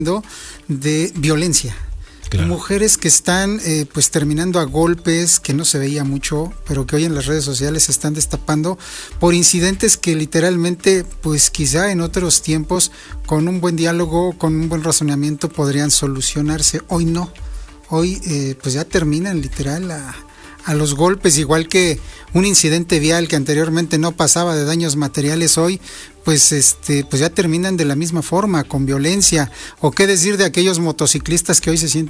de violencia. Claro. Mujeres que están pues terminando a golpes, que no se veía mucho, pero que hoy en las redes sociales se están destapando por incidentes que literalmente pues quizá en otros tiempos con un buen diálogo, con un buen razonamiento podrían solucionarse. Hoy no, hoy pues ya terminan literal a los golpes, igual que un incidente vial que anteriormente no pasaba de daños materiales, hoy pues pues ya terminan de la misma forma, con violencia. O qué decir de aquellos motociclistas que hoy se sienten